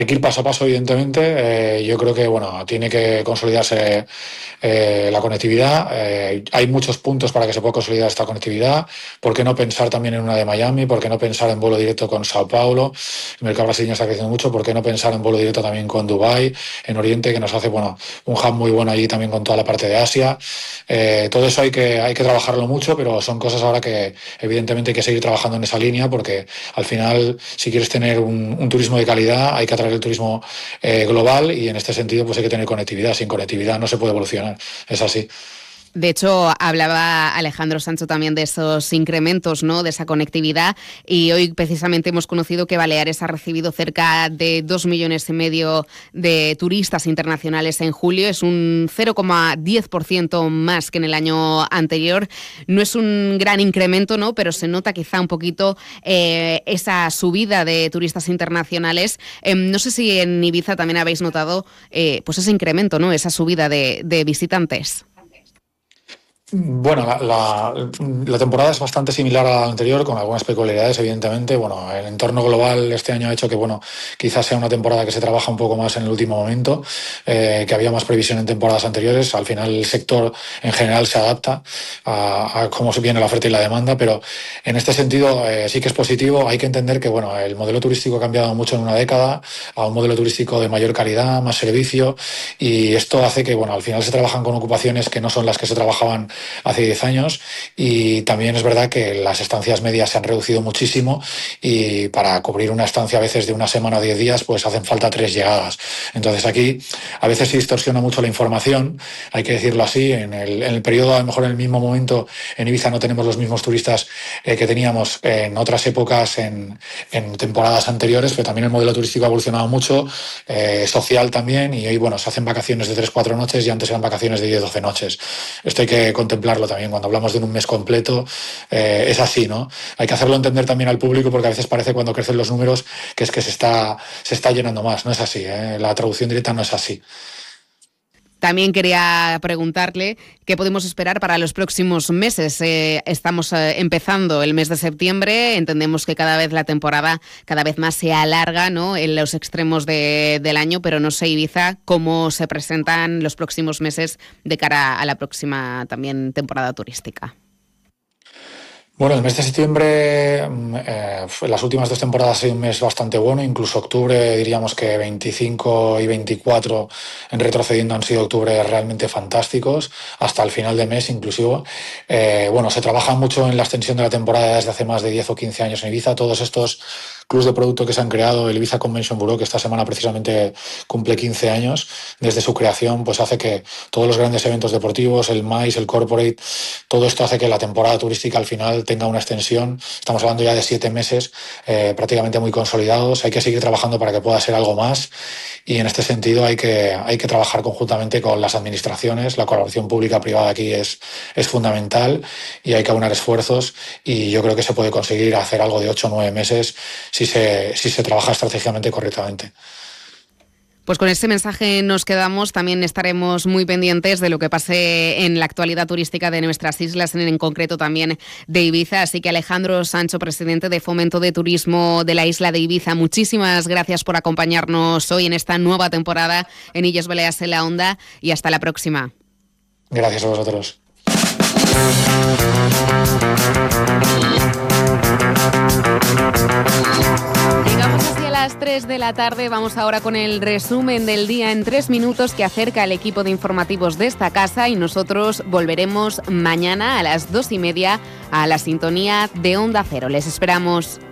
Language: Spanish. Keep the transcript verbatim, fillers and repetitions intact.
Hay que ir paso a paso, evidentemente. Eh, yo creo que bueno, tiene que consolidarse eh, la conectividad. Eh, hay muchos puntos para que se pueda consolidar esta conectividad. ¿Por qué no pensar también en una de Miami? ¿Por qué no pensar en vuelo directo con Sao Paulo? El mercado brasileño está creciendo mucho. ¿Por qué no pensar en vuelo directo también con Dubái, en Oriente, que nos hace bueno, un hub muy bueno allí también con toda la parte de Asia? Eh, todo eso hay que, hay que trabajarlo mucho, pero son cosas ahora que evidentemente hay que seguir trabajando en esa línea, porque al final, si quieres tener un, un turismo de calidad, hay que atraer el turismo eh, global, y en este sentido pues hay que tener conectividad. Sin conectividad no se puede evolucionar. Es así. De hecho, hablaba Alejandro Sancho también de esos incrementos, ¿no?, de esa conectividad, y hoy precisamente hemos conocido que Baleares ha recibido cerca de dos millones y medio de turistas internacionales en julio. Es un cero coma diez por ciento más que en el año anterior. No es un gran incremento, ¿no?, pero se nota quizá un poquito eh, esa subida de turistas internacionales. Eh, no sé si en Ibiza también habéis notado eh, pues ese incremento, ¿no?, esa subida de, de visitantes. Bueno, la, la, la temporada es bastante similar a la anterior, con algunas peculiaridades, evidentemente. Bueno, el entorno global este año ha hecho que, bueno, quizás sea una temporada que se trabaja un poco más en el último momento, eh, que había más previsión en temporadas anteriores. Al final el sector en general se adapta a, a cómo se viene la oferta y la demanda, pero en este sentido eh, sí que es positivo. Hay que entender que, bueno, el modelo turístico ha cambiado mucho en una década a un modelo turístico de mayor calidad, más servicio, y esto hace que, bueno, al final se trabajan con ocupaciones que no son las que se trabajaban hace diez años, y también es verdad que las estancias medias se han reducido muchísimo, y para cubrir una estancia a veces de una semana o diez días pues hacen falta tres llegadas. Entonces aquí a veces se distorsiona mucho la información, hay que decirlo así. En el, en el periodo, a lo mejor en el mismo momento, en Ibiza no tenemos los mismos turistas eh, que teníamos en otras épocas, en, en temporadas anteriores, pero también el modelo turístico ha evolucionado mucho, eh, social también, y hoy bueno, se hacen vacaciones de tres cuatro noches y antes eran vacaciones de diez doce noches. Esto hay que contemplarlo también cuando hablamos de un mes completo. Eh, es así, ¿no? Hay que hacerlo entender también al público, porque a veces parece, cuando crecen los números, que es que se está, se está llenando más. No es así, ¿eh? La traducción directa no es así. También quería preguntarle qué podemos esperar para los próximos meses. Eh, estamos eh, empezando el mes de septiembre, entendemos que cada vez la temporada cada vez más se alarga, ¿no?, en los extremos de, del año, pero no sé, Ibiza, cómo se presentan los próximos meses de cara a la próxima también temporada turística. Bueno, el mes de septiembre, eh, las últimas dos temporadas ha sido un mes bastante bueno. Incluso octubre, diríamos que veinticinco y veinticuatro en retrocediendo han sido octubre realmente fantásticos, hasta el final de mes inclusive. Eh, bueno, se trabaja mucho en la extensión de la temporada desde hace más de diez o quince años en Ibiza. Todos estos clubs de producto que se han creado, el Ibiza Convention Bureau, que esta semana precisamente cumple quince años desde su creación, pues hace que todos los grandes eventos deportivos, el MICE, el Corporate, todo esto hace que la temporada turística al final tenga una extensión. Estamos hablando ya de siete meses eh, prácticamente muy consolidados. Hay que seguir trabajando para que pueda ser algo más, y en este sentido hay que, hay que trabajar conjuntamente con las administraciones. La colaboración pública-privada aquí es, es fundamental, y hay que aunar esfuerzos, y yo creo que se puede conseguir hacer algo de ocho o nueve meses si se, si se trabaja estratégicamente correctamente. Pues con este mensaje nos quedamos. También estaremos muy pendientes de lo que pase en la actualidad turística de nuestras islas, en, en concreto también de Ibiza. Así que Alejandro Sancho, presidente de Fomento de Turismo de la isla de Ibiza, muchísimas gracias por acompañarnos hoy en esta nueva temporada en Illes Balears en la Onda, y hasta la próxima. Gracias a vosotros. Llegamos hacia las tres de la tarde. Vamos ahora con el resumen del día en tres minutos que acerca el equipo de informativos de esta casa, y nosotros volveremos mañana a las dos y media a la sintonía de Onda Cero. Les esperamos.